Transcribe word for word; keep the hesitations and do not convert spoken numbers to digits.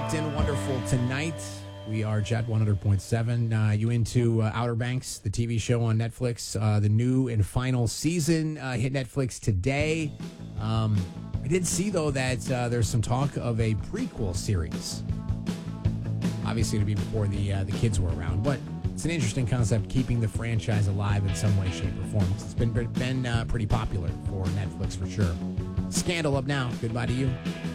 locked in wonderful tonight. We are Jet one hundred point seven. Uh, you into uh, Outer Banks, the T V show on Netflix? Uh, the new and final season uh, hit Netflix today. Um, I did see, though, that uh, there's some talk of a prequel series. Obviously, to be before the uh, the kids were around, but it's an interesting concept, keeping the franchise alive in some way, shape, or form. It's been been uh, pretty popular for Netflix for sure. Scandal up now. Goodbye to you.